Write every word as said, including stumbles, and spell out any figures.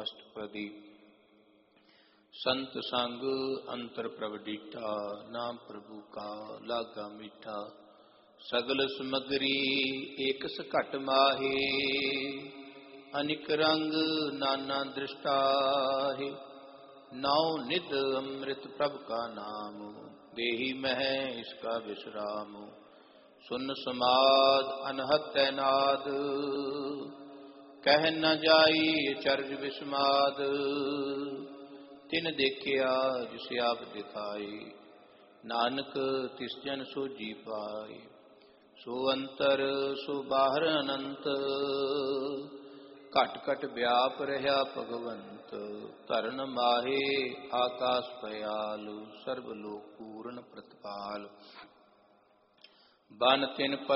ਅਸ਼ਟਪਦੀ। ਸੰਤ ਸੰਗ ਅੰਤਰ ਪ੍ਰਭ ਡੀਠਾ, ਨਾਮ ਪ੍ਰਭੂ ਕਾ ਲਾਗਾ ਮੀਠਾ। ਸਗਲ ਸਮਗਰੀ ਏਕ ਸਘਟ ਮਾਹੇ, ਅਨਿਕ ਰੰਗ ਨਾਨਾ ਦ੍ਰਿਸ਼ਟਾਹੇ। ਨਾਉ ਨਿਧ ਅੰਮ੍ਰਿਤ ਪ੍ਰਭ ਕਾ ਨਾਮ, ਦੇਹੀ ਮਹਿ ਇਸਕਾ ਵਿਸਰਾਮ। ਸੁਨ ਸਮਾਦ ਅਨਹਦ ਤੈਨਾਦ, ਕਹਿ ਨ ਜਾਈ ਚਰਜ ਵਿਸਮਾਦ। ਤਿਨ ਦੇਖਿਆ ਜਿਸ ਆਪ ਦਿਖਾਏ, ਨਾਨਕ ਤਿਸ ਜਨ ਸੋਝੀ ਪਾਏ। ਸੋ ਅੰਤਰ ਸੋ ਬਾਹਰ ਅਨੰਤ, ਘਟ ਘਟ ਵਿਆਪ ਰਿਹਾ ਭਗਵੰਤ। ਧਰਨ ਮਾਹੇ ਆਕਾਸ ਪਇਆਲ, ਸਰਬ ਲੋਕ ਪੂਰਨ ਪ੍ਰਤਪਾਲ। ਬਨ ਤਿਨ